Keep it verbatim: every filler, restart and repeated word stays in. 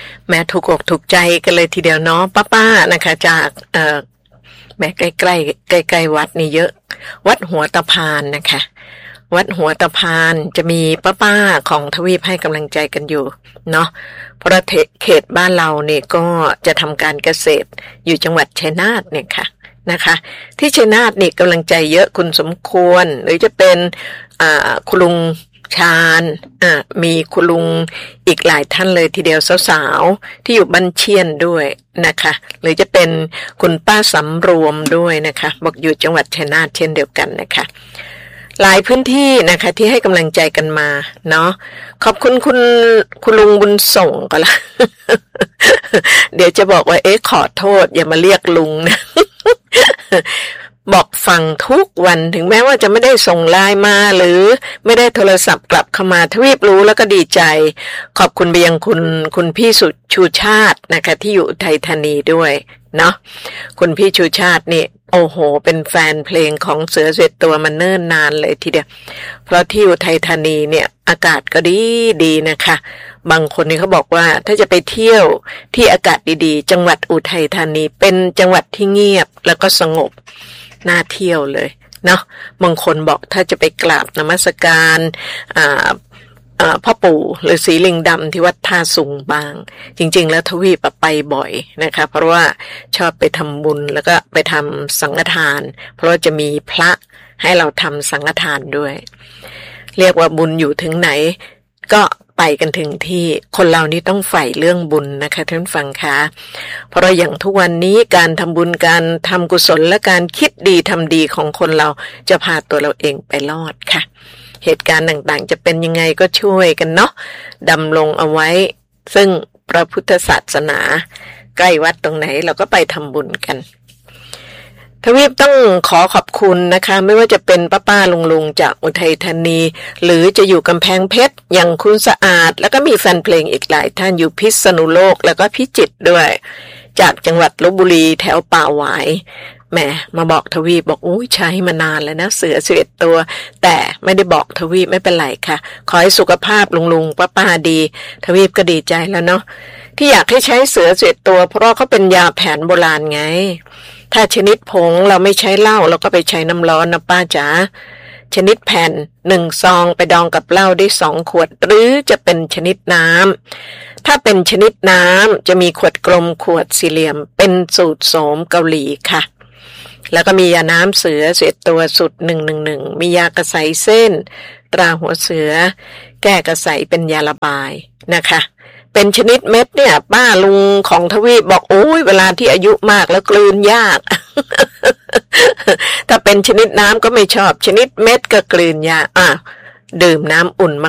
แม้ถูกอกถูกใจกันเลยทีเดียวเนาะป้าๆนะคะจากเอ่อแม้ใกล้ๆใกล้ๆวัดนี่เยอะวัดหัวตะพานนะคะวัดหัวตะพานจะมีป้าๆของทวีปให้กำลังใจกันอยู่เนาะเพราะเขตบ้านเราเนี่ยก็จะทำการเกษตรอยู่จังหวัดชัยนาทเนี่ยค่ะนะคะที่ชัยนาทนี่กำลังใจเยอะคุณสมควรหรือจะเป็นอ่าคุณลุงชาญอ่ามีคุณลุงอีกหลายท่านเลยทีเดียวสาวๆที่อยู่บ้านเชียนด้วยนะคะหรือจะเป็นคุณป้าสำรวมด้วยนะคะบอกอยู่จังหวัดชัยนาทเช่นเดียวกันนะคะหลายพื้นที่นะคะที่ให้กำลังใจกันมาเนาะขอบคุณคุณคุณลุงบุญส่งก็ละ เดี๋ยวจะบอกว่าเอ๊ะขอโทษอย่ามาเรียกลุงนะ บอกฟังทุกวันถึงแม้ว่าจะไม่ได้ส่งไลน์มาหรือไม่ได้โทรศัพท์กลับเข้ามาทวีปรู้แล้วก็ดีใจขอบคุณไปยังคุณคุณพี่สุชูชาตินะคะที่อยู่อุทัยธานีด้วยเนาะคุณพี่ชูชาตินี่โอ้โหเป็นแฟนเพลงของเสือเสวยตัวมาเนิ่นนานเลยทีเดียวเพราะที่อุทัยธานีเนี่ยอากาศก็ดีดีนะคะบางคนนี่เขาบอกว่าถ้าจะไปเที่ยวที่อากาศดีๆจังหวัดอุทัยธานีเป็นจังหวัดที่เงียบแล้วก็สงบน่าเที่ยวเลยเนาะบางคนบอกถ้าจะไปกราบนมัสการอ่าพ่อปู่หรือสีลิงดำที่วัดท่าสุงบางจริงๆแล้วทวีปไปบ่อยนะคะเพราะว่าชอบไปทำบุญแล้วก็ไปทำสังฆทานเพราะว่าจะมีพระให้เราทำสังฆทานด้วยเรียกว่าบุญอยู่ถึงไหนก็ไปกันถึงที่คนเรานี่ต้องใฝ่เรื่องบุญนะคะท่านฟังคะเพราะอย่างทุกวันนี้การทำบุญการทำกุศลและการคิดดีทำดีของคนเราจะพาตัวเราเองไปรอดค่ะเหตุการณ์ต่างๆจะเป็นยังไงก็ช่วยกันเนาะดำรงเอาไว้ซึ่งพระพุทธศาสนาใกล้วัดตรงไหนเราก็ไปทำบุญกันทวีปต้องขอขอบคุณนะคะไม่ว่าจะเป็นป้าป้าลุงลุงจากอุทัยธานีหรือจะอยู่กำแพงเพชรอย่างคุณสะอาดแล้วก็มีแฟนเพลงอีกหลายท่านอยู่พิษณุโลกแล้วก็พิจิตรด้วยจากจังหวัดลพบุรีแถวป่าหวายแหมมาบอกทวีปบอกอุ้ยใช้มานานแล้วนะเสือสิบเอ็ดตัวแต่ไม่ได้บอกทวีปไม่เป็นไรค่ะขอให้สุขภาพลุงลุงป้าป้าดีทวีปก็ดีใจแล้วเนาะที่อยากให้ใช้เสือสิบเอ็ดตัวเพราะเขาเป็นยาแผนโบราณไงถ้าชนิดผงเราไม่ใช้เหล้าเราก็ไปใช้น้ำร้อนนะป้าจ๋าชนิดแผ่นหนึ่งซองไปดองกับเหล้าได้สองขวดหรือจะเป็นชนิดน้ำถ้าเป็นชนิดน้ำจะมีขวดกลมขวดสี่เหลี่ยมเป็นสูตรโสมเกาหลีค่ะแล้วก็มียาน้ำเสือเสร็จตัวสุดหนึ่งหนึ่งหนึ่งมียากระใสเส้นตราหัวเสือแก้กระใสเป็นยาระบายนะคะเป็นชนิดเม็ดเนี่ยป้าลุงของทวีปบอกโอ้ยเวลาที่อายุมากแล้วกลืนยาก ถ้าเป็นชนิดน้ำก็ไม่ชอบชนิดเม็ดก็กลืนยากอ่ะดื่มน้ำอุ่น